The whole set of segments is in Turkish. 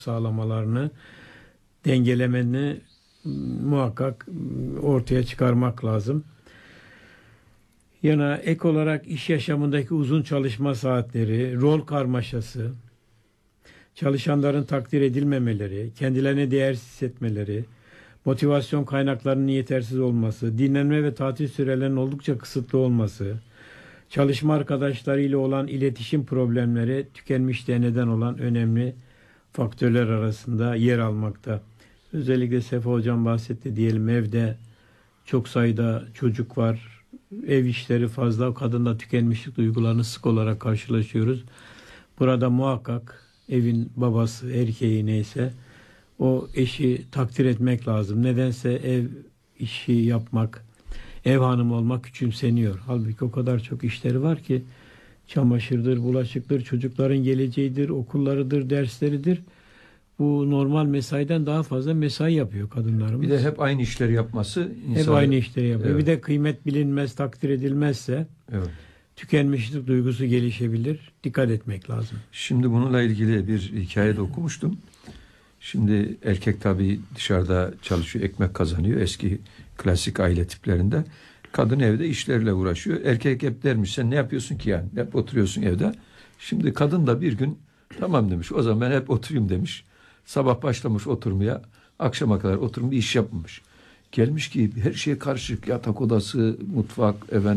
sağlamalarını, dengelemeni muhakkak ortaya çıkarmak lazım. Yana ek olarak iş yaşamındaki uzun çalışma saatleri, rol karmaşası, çalışanların takdir edilmemeleri, kendilerine değersiz hissetmeleri, motivasyon kaynaklarının yetersiz olması, dinlenme ve tatil sürelerinin oldukça kısıtlı olması, çalışma arkadaşlarıyla olan iletişim problemleri tükenmişliğe neden olan önemli faktörler arasında yer almakta. Özellikle Sefa Hocam bahsetti, diyelim evde çok sayıda çocuk var, ev işleri fazla, kadında tükenmişlik duygularını sık olarak karşılaşıyoruz. Burada muhakkak evin babası, erkeği neyse o eşi takdir etmek lazım. Nedense ev işi yapmak, ev hanımı olmak küçümseniyor. Halbuki o kadar çok işleri var ki, çamaşırdır, bulaşıktır, çocukların geleceğidir, okullarıdır, dersleridir. Bu normal mesaiden daha fazla mesai yapıyor kadınlarımız. Bir de hep aynı işleri yapması. Hep aynı işleri yapıyor. Evet. Bir de kıymet bilinmez, takdir edilmezse tükenmişlik duygusu gelişebilir. Dikkat etmek lazım. Şimdi bununla ilgili bir hikaye de okumuştum. Şimdi erkek tabii dışarıda çalışıyor, ekmek kazanıyor. Eski klasik aile tiplerinde. Kadın evde işlerle uğraşıyor. Erkek hep dermiş, sen ne yapıyorsun ki yani? Hep oturuyorsun evde. Şimdi kadın da bir gün tamam demiş. O zaman ben hep oturayım demiş. Sabah başlamış oturmaya. Akşama kadar oturum bir iş yapmamış. Gelmiş ki her şey karışık. Yatak odası, mutfak,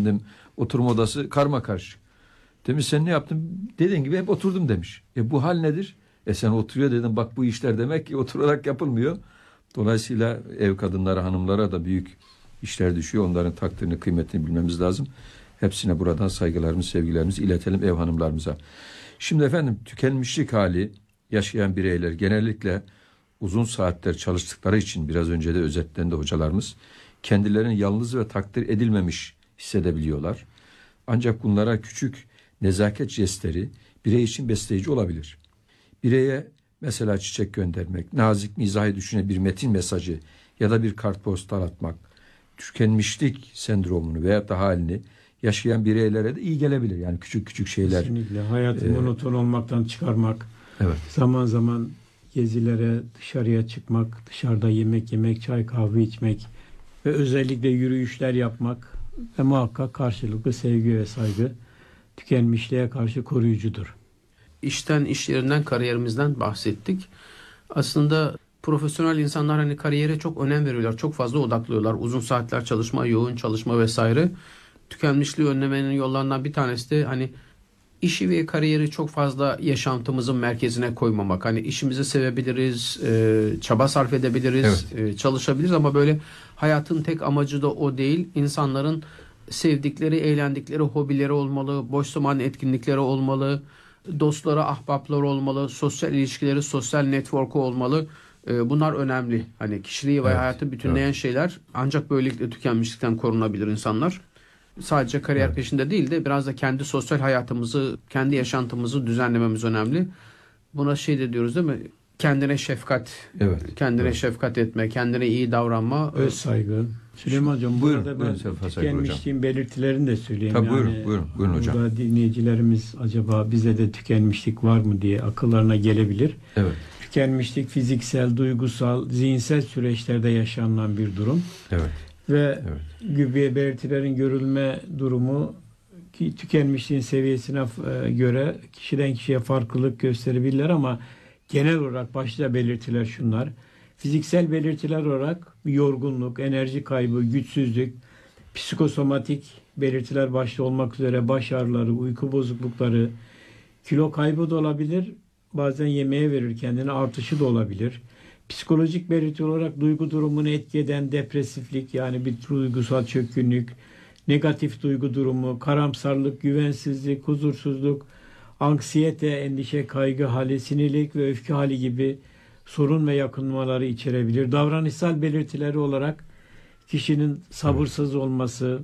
oturma odası karmakarışık. Demiş sen ne yaptın? Dediğin gibi hep oturdum demiş. Bu hal nedir? Sen oturuyor dedim, bak bu işler demek ki oturarak yapılmıyor. Dolayısıyla ev kadınları, hanımlara da büyük işler düşüyor. Onların takdirini, kıymetini bilmemiz lazım. Hepsine buradan saygılarımızı, sevgilerimizi iletelim ev hanımlarımıza. Şimdi efendim, tükenmişlik hali yaşayan bireyler genellikle uzun saatler çalıştıkları için, biraz önce de özetlendi hocalarımız, kendilerini yalnız ve takdir edilmemiş hissedebiliyorlar. Ancak bunlara küçük nezaket jestleri birey için besleyici olabilir. Bireye mesela çiçek göndermek, nazik mizahi düşüne bir metin mesajı ya da bir kartpostal atmak, tükenmişlik sendromunu veya da halini yaşayan bireylere de iyi gelebilir. Yani küçük küçük şeyler. Kesinlikle. Hayatı monoton olmaktan çıkarmak. Evet. Zaman zaman gezilere, dışarıya çıkmak, dışarıda yemek yemek, çay kahve içmek ve özellikle yürüyüşler yapmak ve muhakkak karşılıklı sevgi ve saygı tükenmişliğe karşı koruyucudur. İşten, iş yerinden, kariyerimizden bahsettik. Aslında profesyonel insanlar hani kariyere çok önem veriyorlar. Çok fazla odaklıyorlar. Uzun saatler çalışma, yoğun çalışma vesaire. Tükenmişliği önlemenin yollarından bir tanesi de hani işi ve kariyeri çok fazla yaşantımızın merkezine koymamak. Hani işimizi sevebiliriz, çaba sarf edebiliriz, çalışabiliriz ama böyle hayatın tek amacı da o değil. İnsanların sevdikleri, eğlendikleri hobileri olmalı, boş zaman etkinlikleri olmalı, dostları, ahbapları olmalı, sosyal ilişkileri, sosyal network'u olmalı. Bunlar önemli. Hani kişiliği ve hayatı bütünleyen şeyler, ancak böylelikle tükenmişlikten korunabilir insanlar. Sadece kariyer peşinde değil de biraz da kendi sosyal hayatımızı, kendi yaşantımızı düzenlememiz önemli. Buna şey de diyoruz değil mi? Kendine şefkat, kendine şefkat etme, kendine iyi davranma. Öz saygı. Süleyman Hocam, burada ben tükenmişliğin belirtilerini de söyleyeyim. Tabii, buyurun hocam. Burada dinleyicilerimiz acaba bize de tükenmişlik var mı diye akıllarına gelebilir. Evet. Tükenmişlik fiziksel, duygusal, zihinsel süreçlerde yaşanılan bir durum. Evet. Ve gibi belirtilerin görülme durumu ki tükenmişliğin seviyesine göre kişiden kişiye farklılık gösterebilirler ama genel olarak başlıca belirtiler şunlar. Fiziksel belirtiler olarak yorgunluk, enerji kaybı, güçsüzlük, psikosomatik belirtiler başta olmak üzere baş ağrıları, uyku bozuklukları, kilo kaybı da olabilir. Bazen yemeğe verir kendine, artışı da olabilir. Psikolojik belirti olarak duygu durumunu etki eden depresiflik, yani bir duygusal çökkünlük, negatif duygu durumu, karamsarlık, güvensizlik, huzursuzluk, anksiyete, endişe, kaygı hali, sinirlik ve öfke hali gibi sorun ve yakınmaları içerebilir. Davranışsal belirtileri olarak kişinin sabırsız olması,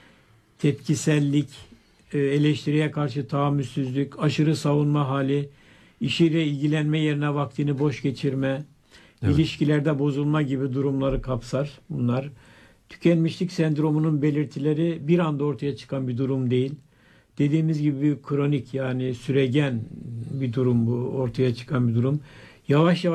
tepkisellik, eleştiriye karşı tahammülsüzlük, aşırı savunma hali, işiyle ilgilenme yerine vaktini boş geçirme, ilişkilerde bozulma gibi durumları kapsar. Bunlar tükenmişlik sendromunun belirtileri bir anda ortaya çıkan bir durum değil. Dediğimiz gibi bir kronik, yani süregen bir durum bu, ortaya çıkan bir durum. Yavaş yavaş